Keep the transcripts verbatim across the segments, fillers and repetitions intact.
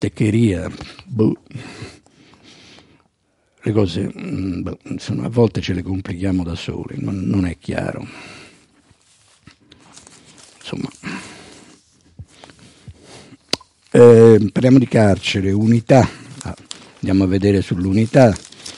bisteccheria, boh. Le cose, boh, insomma, a volte ce le complichiamo da soli, non, non è chiaro. Insomma, eh, parliamo di carcere, unità, ah, andiamo a vedere sull'unità.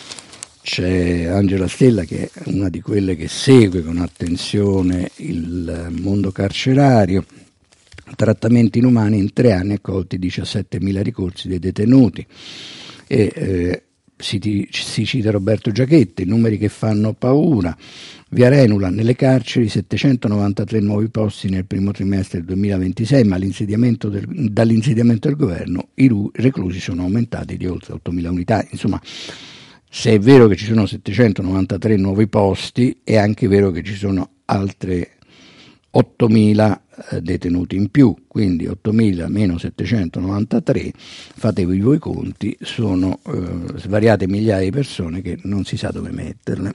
C'è Angela Stella, che è una di quelle che segue con attenzione il mondo carcerario. Trattamenti inumani, in tre anni accolti diciassettemila ricorsi dei detenuti. E eh, si, si cita Roberto Giachetti, numeri che fanno paura. Via Renula, nelle carceri settecentonovantatré nuovi posti nel primo trimestre del duemilaventisei, ma l'insediamento del, dall'insediamento del governo i reclusi sono aumentati di oltre ottomila unità. Insomma, se è vero che ci sono settecentonovantatré nuovi posti, è anche vero che ci sono altre ottomila eh, detenuti in più, quindi ottomila meno settecentonovantatré, fatevi voi i conti, sono eh, svariate migliaia di persone che non si sa dove metterle.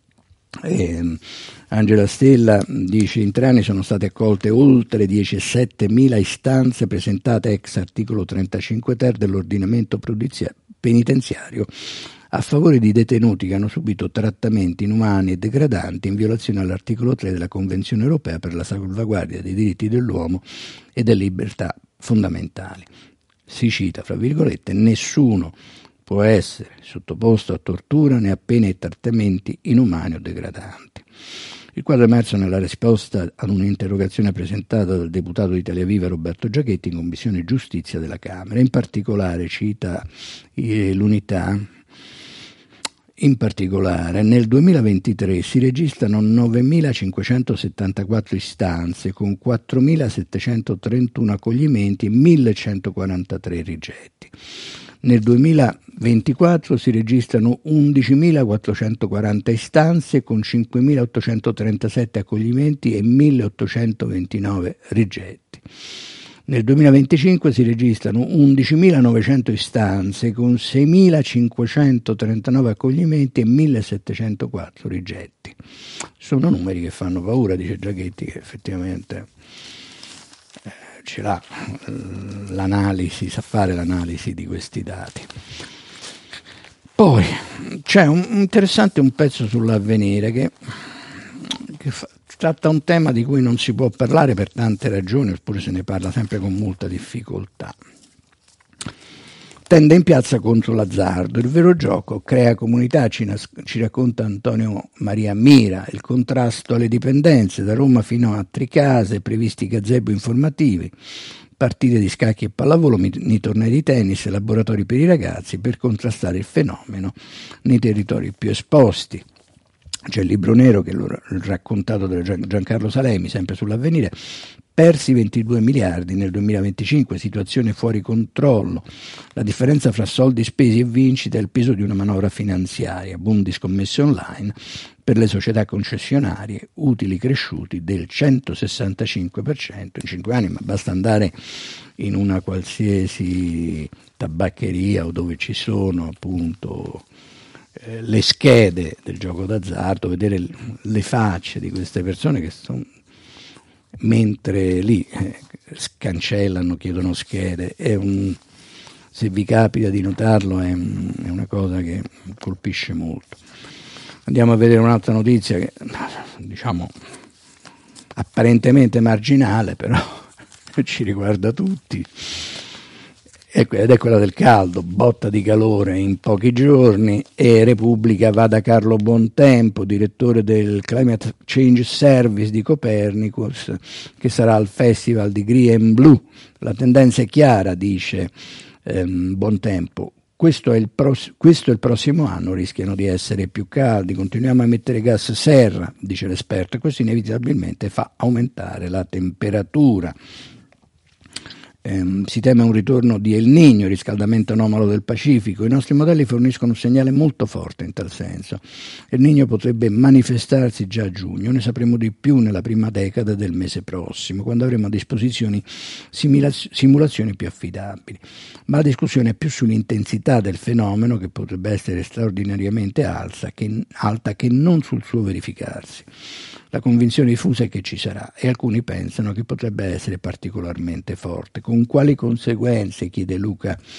E Angela Stella dice: in tre anni sono state accolte oltre diciassettemila istanze presentate ex articolo trentacinque ter dell'ordinamento penitenziario a favore di detenuti che hanno subito trattamenti inumani e degradanti in violazione all'articolo tre della Convenzione europea per la salvaguardia dei diritti dell'uomo e delle libertà fondamentali. Si cita, fra virgolette, nessuno può essere sottoposto a tortura né a pene e trattamenti inumani o degradanti. Il quadro è emerso nella risposta ad un'interrogazione presentata dal deputato di Italia Viva Roberto Giachetti in Commissione Giustizia della Camera. In particolare cita eh, l'unità. In particolare, nel duemilaventitré si registrano novemilacinquecentosettantaquattro istanze con quattromilasettecentotrentuno accoglimenti e millecentoquarantatré rigetti. Nel duemilaventiquattro si registrano undicimilaquattrocentoquaranta istanze con cinquemilaottocentotrentasette accoglimenti e milleottocentoventinove rigetti. Nel duemilaventicinque si registrano undicimilanovecento istanze con seimilacinquecentotrentanove accoglimenti e millesettecentoquattro rigetti. Sono numeri che fanno paura, dice Giachetti, che effettivamente eh, ce l'ha l'analisi, sa fare l'analisi di questi dati. Poi c'è un interessante un pezzo sull'Avvenire che, che fa, tratta un tema di cui non si può parlare per tante ragioni, oppure se ne parla sempre con molta difficoltà. Tende in piazza contro l'azzardo, il vero gioco crea comunità, ci, nas- ci racconta Antonio Maria Mira, il contrasto alle dipendenze, da Roma fino a Tricase, previsti gazebo informativi, partite di scacchi e pallavolo, mini tornei di tennis, laboratori per i ragazzi per contrastare il fenomeno nei territori più esposti. C'è il libro nero che l'ho raccontato da Giancarlo Salemi, sempre sull'Avvenire, persi ventidue miliardi nel duemilaventicinque, situazione fuori controllo, la differenza fra soldi spesi e vincite è il peso di una manovra finanziaria, boom di scommesse online per le società concessionarie, utili cresciuti del centosessantacinque per cento in cinque anni, ma basta andare in una qualsiasi tabaccheria o dove ci sono appunto le schede del gioco d'azzardo, vedere le facce di queste persone che sono, mentre lì eh, cancellano, chiedono schede, è un, se vi capita di notarlo è, è una cosa che colpisce molto. Andiamo a vedere un'altra notizia che diciamo apparentemente marginale, però ci riguarda tutti. Ed è quella del caldo, botta di calore in pochi giorni e Repubblica va da Carlo Bontempo, direttore del Climate Change Service di Copernicus, che sarà al Festival di Green and Blue. La tendenza è chiara, dice ehm, Bontempo. Questo è, il pros- questo è il prossimo anno, rischiano di essere più caldi, continuiamo a emettere gas serra, dice l'esperto, e questo inevitabilmente fa aumentare la temperatura. Eh, si teme un ritorno di El Niño, riscaldamento anomalo del Pacifico. I nostri modelli forniscono un segnale molto forte in tal senso. El Niño potrebbe manifestarsi già a giugno, ne sapremo di più nella prima decada del mese prossimo, quando avremo a disposizione similaz- simulazioni più affidabili. Ma la discussione è più sull'intensità del fenomeno, che potrebbe essere straordinariamente alta, che, alta, che non sul suo verificarsi. La convinzione diffusa è che ci sarà e alcuni pensano che potrebbe essere particolarmente forte. Con quali conseguenze, chiede Luca